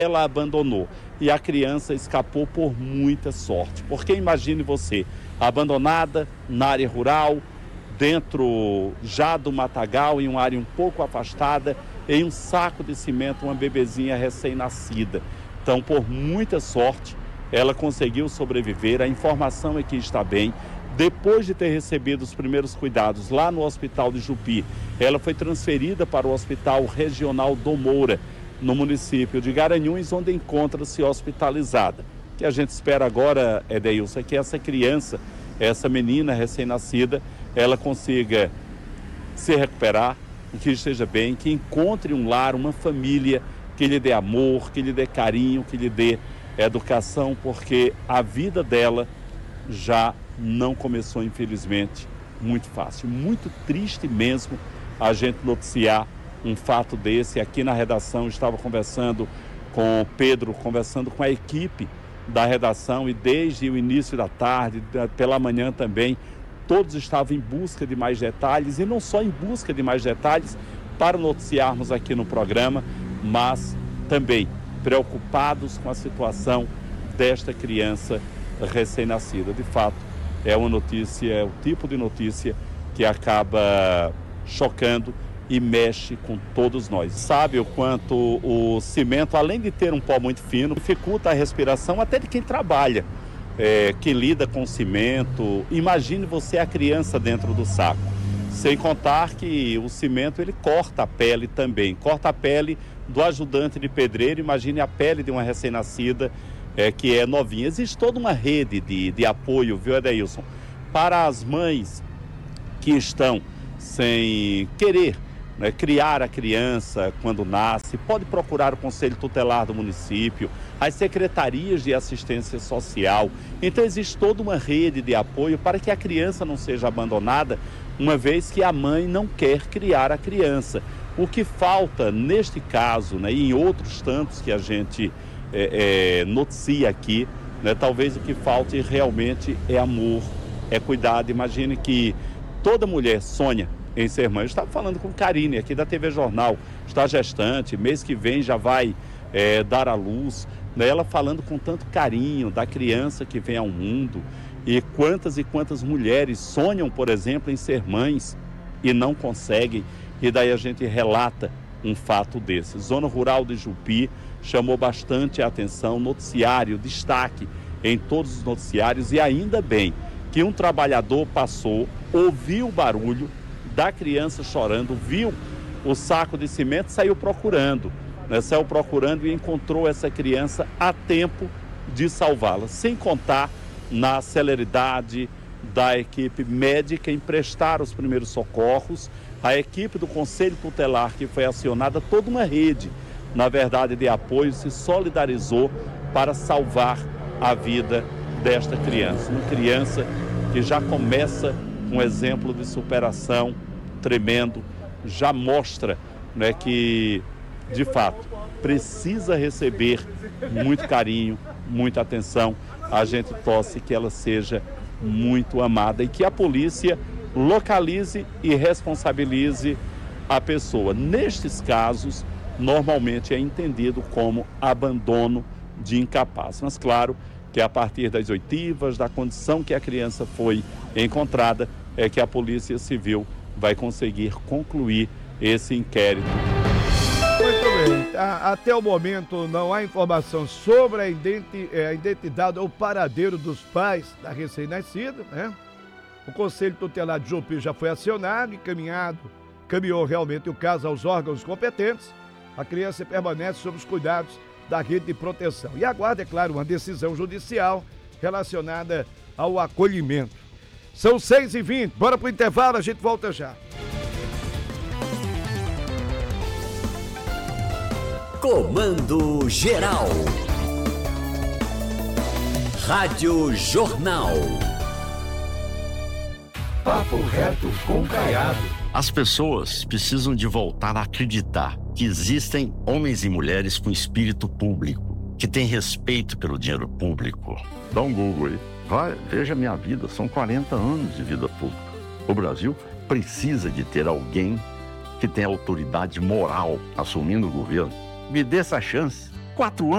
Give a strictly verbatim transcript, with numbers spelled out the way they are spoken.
ela abandonou e a criança escapou por muita sorte. Porque imagine você, abandonada na área rural, dentro já do matagal, em uma área um pouco afastada, em um saco de cimento, uma bebezinha recém-nascida. Então, por muita sorte, ela conseguiu sobreviver. A informação é que está bem. Depois de ter recebido os primeiros cuidados lá no Hospital de Jupi, ela foi transferida para o Hospital Regional do Moura, no município de Garanhuns, onde encontra-se hospitalizada. O que a gente espera agora, Edeilson, é que essa criança, essa menina recém-nascida, ela consiga se recuperar, que esteja bem, que encontre um lar, uma família que lhe dê amor, que lhe dê carinho, que lhe dê educação, porque a vida dela já não começou, infelizmente, muito fácil. Muito triste mesmo a gente noticiar um fato desse. Aqui na redação estava conversando com o Pedro, conversando com a equipe da redação, e desde o início da tarde, pela manhã também, todos estavam em busca de mais detalhes, e não só em busca de mais detalhes para noticiarmos aqui no programa, mas também preocupados com a situação desta criança recém-nascida. De fato, é uma notícia, é o tipo de notícia que acaba chocando e mexe com todos nós. Sabe o quanto o cimento, além de ter um pó muito fino, dificulta a respiração até de quem trabalha, é, que lida com cimento. Imagine você a criança dentro do saco. Sem contar que o cimento, ele corta a pele também, corta a pele do ajudante de pedreiro. Imagine a pele de uma recém-nascida, é, que é novinha. Existe toda uma rede de, de apoio, viu, Edeilson, para as mães que estão sem querer, né, criar a criança quando nasce. Pode procurar o Conselho Tutelar do município, as secretarias de assistência social. Então existe toda uma rede de apoio para que a criança não seja abandonada, uma vez que a mãe não quer criar a criança. O que falta neste caso, né, e em outros tantos que a gente é, é, noticia aqui, né, talvez o que falte realmente é amor, é cuidado. Imagine que toda mulher sonha em ser mãe. Eu estava falando com Karine aqui da T V Jornal, está gestante, mês que vem já vai é, dar à luz, né? Ela falando com tanto carinho da criança que vem ao mundo, e quantas e quantas mulheres sonham, por exemplo, em ser mães e não conseguem, e daí a gente relata um fato desse. Zona Rural de Jupi chamou bastante a atenção, noticiário, destaque em todos os noticiários, e ainda bem que um trabalhador passou, ouviu o barulho da criança chorando, viu o saco de cimento, saiu procurando, né? Saiu procurando e encontrou essa criança a tempo de salvá-la, sem contar na celeridade da equipe médica em prestar os primeiros socorros, a equipe do Conselho Tutelar que foi acionada, toda uma rede, na verdade, de apoio, se solidarizou para salvar a vida desta criança, uma criança que já começa um exemplo de superação tremendo, já mostra, né, que, de fato, precisa receber muito carinho, muita atenção. A gente torce que ela seja muito amada e que a polícia localize e responsabilize a pessoa. Nestes casos, normalmente é entendido como abandono de incapaz, mas claro que a partir das oitivas, da condição que a criança foi encontrada, é que a Polícia Civil vai conseguir concluir esse inquérito. Muito bem. Até o momento não há informação sobre a, identi a identidade ou paradeiro dos pais da recém-nascida, né? O Conselho Tutelar de Jupi já foi acionado, encaminhado, caminhou realmente o caso aos órgãos competentes. A criança permanece sob os cuidados da rede de proteção. E aguarda, é claro, uma decisão judicial relacionada ao acolhimento. São seis e vinte, bora pro intervalo, a gente volta já. Comando Geral. Rádio Jornal. Papo reto com Caiado. As pessoas precisam de voltar a acreditar que existem homens e mulheres com espírito público, que têm respeito pelo dinheiro público. Dá um Google aí. Vai, veja minha vida, são quarenta anos de vida pública. O Brasil precisa de ter alguém que tenha autoridade moral assumindo o governo. Me dê essa chance. Quatro anos.